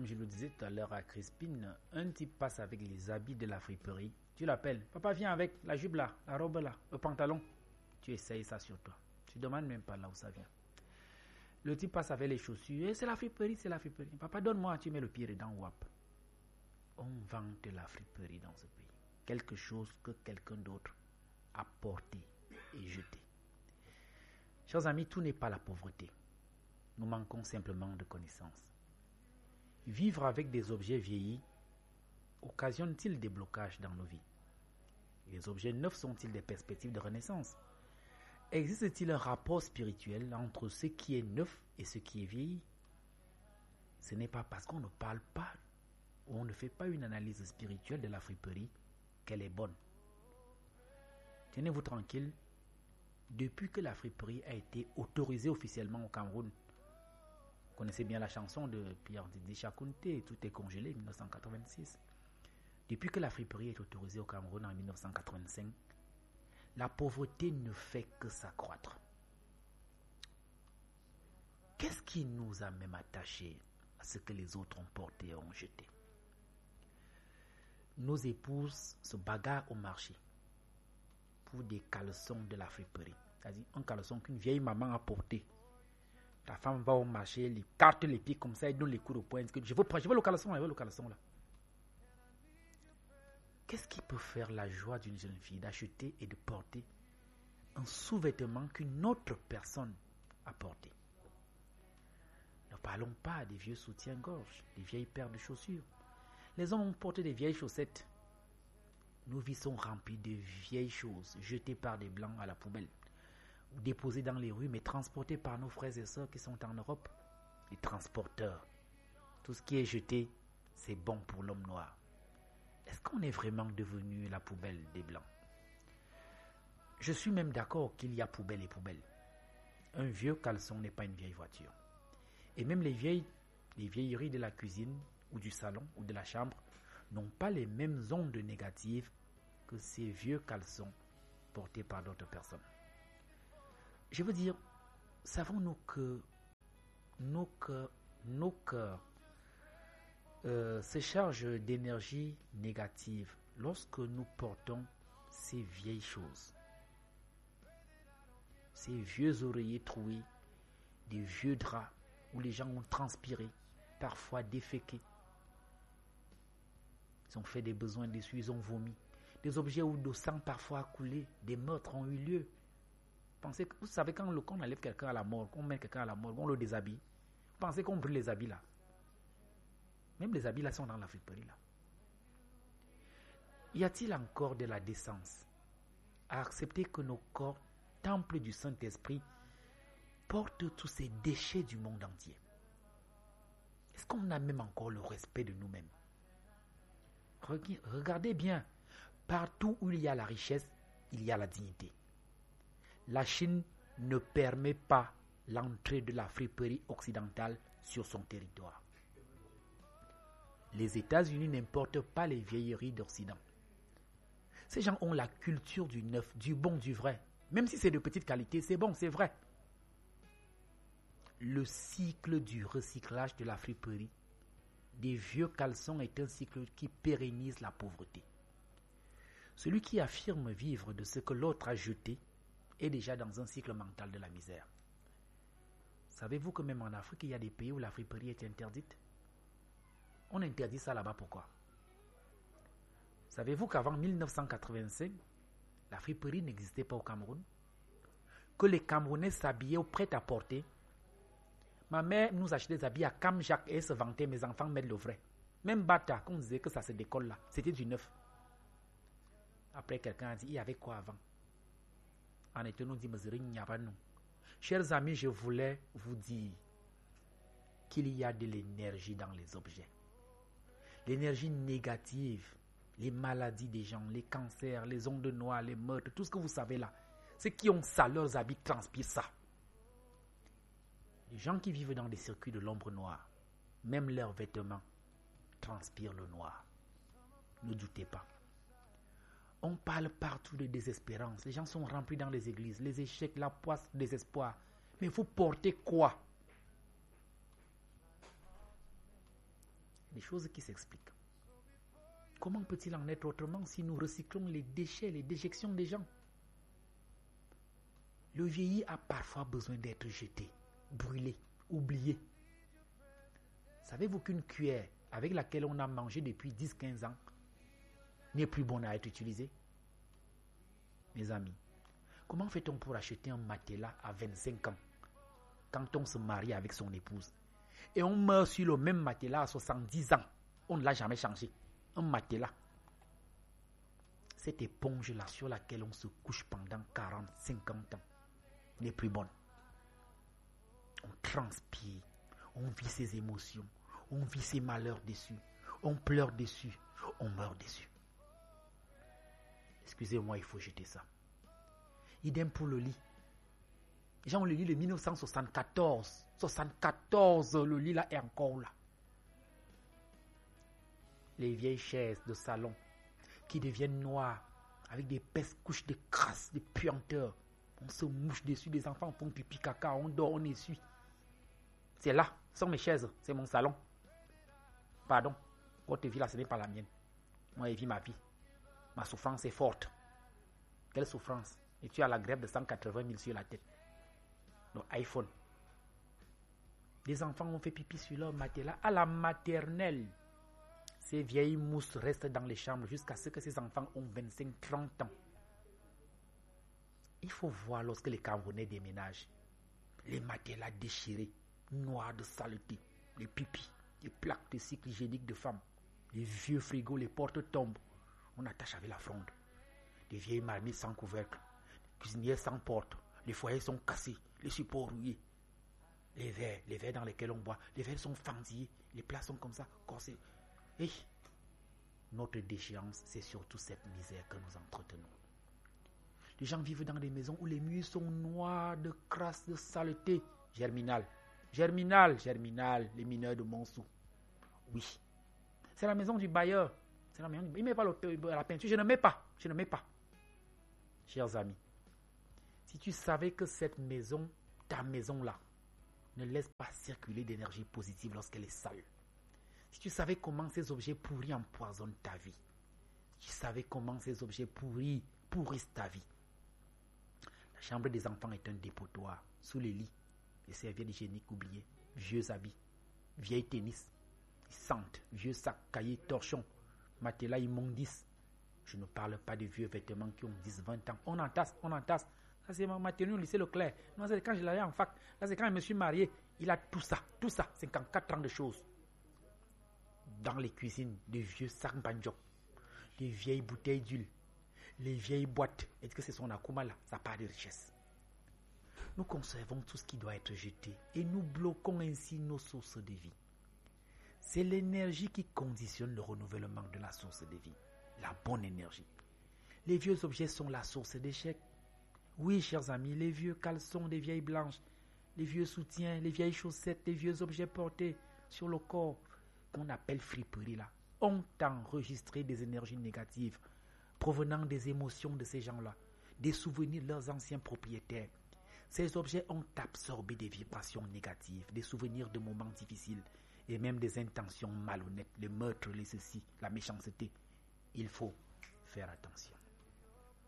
comme je le disais tout à l'heure à Crispine, un type passe avec les habits de la friperie. Tu l'appelles. Papa, viens avec la jupe là, la robe là, le pantalon. Tu essayes ça sur toi. Tu ne demandes même pas là où ça vient. Le type passe avec les chaussures. C'est la friperie, c'est la friperie. Papa, donne-moi. Tu mets le pied dedans, wap. On vante la friperie dans ce pays. Quelque chose que quelqu'un d'autre a porté et jeté. Chers amis, tout n'est pas la pauvreté. Nous manquons simplement de connaissances. Vivre avec des objets vieillis occasionne-t-il des blocages dans nos vies? Les objets neufs sont-ils des perspectives de renaissance? Existe-t-il un rapport spirituel entre ce qui est neuf et ce qui est vieilli? Ce n'est pas parce qu'on ne parle pas ou on ne fait pas une analyse spirituelle de la friperie qu'elle est bonne. Tenez-vous tranquille, depuis que la friperie a été autorisée officiellement au Cameroun, vous connaissez bien la chanson de Pierre Didi Chakounté, Tout est congelé, 1986. Depuis que la friperie est autorisée au Cameroun en 1985, la pauvreté ne fait que s'accroître. Qu'est-ce qui nous a même attachés à ce que les autres ont porté et ont jeté? Nos épouses se bagarrent au marché pour des caleçons de la friperie. C'est-à-dire un caleçon qu'une vieille maman a porté. Ta femme va au marché, elle carte les pieds comme ça, elle donne les coups de poing. Je veux le caleçon, je veux le caleçon là. Qu'est-ce qui peut faire la joie d'une jeune fille d'acheter et de porter un sous-vêtement qu'une autre personne a porté? Ne parlons pas des vieux soutiens-gorge, des vieilles paires de chaussures. Les hommes ont porté des vieilles chaussettes. Nos vies sont remplies de vieilles choses jetées par des blancs à la poubelle, ou déposées dans les rues mais transportées par nos frères et sœurs qui sont en Europe. Les transporteurs. Tout ce qui est jeté, c'est bon pour l'homme noir. Est-ce qu'on est vraiment devenu la poubelle des blancs? Je suis même d'accord qu'il y a poubelle et poubelle. Un vieux caleçon n'est pas une vieille voiture. Et même les vieilleries de la cuisine ou du salon ou de la chambre n'ont pas les mêmes ondes négatives que ces vieux caleçons portés par d'autres personnes. Je veux dire, savons-nous que nos cœurs se chargent d'énergie négative lorsque nous portons ces vieilles choses, ces vieux oreillers troués, des vieux draps où les gens ont transpiré, parfois déféqué. Ils ont fait des besoins déçus, ils ont vomi. Des objets où le sang parfois a coulé, des meurtres ont eu lieu. Vous savez, quand on enlève quelqu'un à la mort, qu'on met quelqu'un à la mort, on le déshabille. Vous pensez qu'on brûle les habits là? Même les habits là sont dans la friperie là. Y a-t-il encore de la décence à accepter que nos corps, temples du Saint-Esprit, portent tous ces déchets du monde entier? Est-ce qu'on a même encore le respect de nous-mêmes? Regardez bien, partout où il y a la richesse, il y a la dignité. La Chine ne permet pas l'entrée de la friperie occidentale sur son territoire. Les États-Unis n'importent pas les vieilleries d'Occident. Ces gens ont la culture du neuf, du bon, du vrai. Même si c'est de petite qualité, c'est bon, c'est vrai. Le cycle du recyclage de la friperie des vieux caleçons est un cycle qui pérennise la pauvreté. Celui qui affirme vivre de ce que l'autre a jeté est déjà dans un cycle mental de la misère. Savez-vous que même en Afrique, il y a des pays où la friperie est interdite? On interdit ça là-bas, pourquoi? Savez-vous qu'avant 1985, la friperie n'existait pas au Cameroun? Que les Camerounais s'habillaient au prêt-à-porter. Ma mère nous achetait des habits à Cam Jacques et elle se vantait, mes enfants mettent le vrai. Même Bata, qu'on disait que ça se décolle là, c'était du neuf. Après, quelqu'un a dit, il y avait quoi avant? En été, nous dit, chers amis, je voulais vous dire qu'il y a de l'énergie dans les objets. L'énergie négative, les maladies des gens, les cancers, les ondes noires, les meurtres, tout ce que vous savez là. Ceux qui ont ça, leurs habits transpirent ça. Les gens qui vivent dans des circuits de l'ombre noire, même leurs vêtements transpirent le noir. Ne doutez pas. On parle partout de désespérance. Les gens sont remplis dans les églises. Les échecs, la poisse, le désespoir. Mais il faut porter quoi? des choses qui s'expliquent. Comment peut-il en être autrement si nous recyclons les déchets, les déjections des gens? Le vieilli a parfois besoin d'être jeté, brûlé, oublié. Savez-vous qu'une cuillère avec laquelle on a mangé depuis 10-15 ans n'est plus bonne à être utilisée? Mes amis, comment fait-on pour acheter un matelas à 25 ans quand on se marie avec son épouse et on meurt sur le même matelas à 70 ans? On ne l'a jamais changé. Un matelas. Cette éponge-là sur laquelle on se couche pendant 40, 50 ans n'est plus bonne. On transpire, on vit ses émotions, on vit ses malheurs dessus, on pleure dessus, on meurt dessus. Excusez-moi, il faut jeter ça. Idem pour le lit. J'ai le lit de 1974. 74, le lit là est encore là. Les vieilles chaises de salon qui deviennent noires avec des épaisses couches de crasse, de puanteur. On se mouche dessus, des enfants font pipi caca, on dort, on essuie. C'est là, ce sont mes chaises, c'est mon salon. Pardon, votre vie là, ce n'est pas la mienne. Moi, je vis ma vie. Ma souffrance est forte. Quelle souffrance? Et tu as la grève de 180 000 sur la tête. Donc, iPhone. Des enfants ont fait pipi sur leur matelas à la maternelle. Ces vieilles mousses restent dans les chambres jusqu'à ce que ces enfants ont 25-30 ans. Il faut voir lorsque les Camerounais déménagent. Les matelas déchirés, noirs de saleté, les pipis, les plaques de cycle hygiénique de femmes, les vieux frigos, les portes tombent. On attache avec la fronde. Des vieilles marmites sans couvercle, des cuisinières sans porte, les foyers sont cassés, les supports rouillés. Les verres dans lesquels on boit, les verres sont fendillés, les plats sont comme ça, corsés. Et notre déchéance, c'est surtout cette misère que nous entretenons. Les gens vivent dans des maisons où les murs sont noirs de crasse, de saleté. Germinal, les mineurs de Montsou. Oui, c'est la maison du bailleur. C'est la maison. Il ne met pas la peinture. Je ne mets pas. Chers amis, si tu savais que cette maison, ta maison là, ne laisse pas circuler d'énergie positive lorsqu'elle est sale. Si tu savais comment ces objets pourris empoisonnent ta vie. Si tu savais comment ces objets pourris pourrissent ta vie. La chambre des enfants est un dépotoir. Sous les lits, les serviettes hygiéniques oubliées, vieux habits, vieilles tennis, sentent, vieux sacs, cahiers, torchons, matelas immondices. Je ne parle pas des vieux vêtements qui ont 10-20 ans. On entasse. Ça, c'est ma tenue au lycée Leclerc. Non, c'est quand je l'avais en fac. Là, c'est quand je me suis marié. Il a tout ça. 54 ans de choses. Dans les cuisines, des vieux sacs banjo, des vieilles bouteilles d'huile, les vieilles boîtes. Est-ce que c'est son akuma là? Ça part de richesse. Nous conservons tout ce qui doit être jeté et nous bloquons ainsi nos sources de vie. C'est l'énergie qui conditionne le renouvellement de la source de vie. La bonne énergie. Les vieux objets sont la source d'échec. Oui, chers amis, les vieux caleçons des vieilles blanches, les vieux soutiens, les vieilles chaussettes, les vieux objets portés sur le corps, qu'on appelle friperie là, ont enregistré des énergies négatives provenant des émotions de ces gens-là, des souvenirs de leurs anciens propriétaires. Ces objets ont absorbé des vibrations négatives, des souvenirs de moments difficiles et même des intentions malhonnêtes, le meurtre, les ceci, la méchanceté. Il faut faire attention.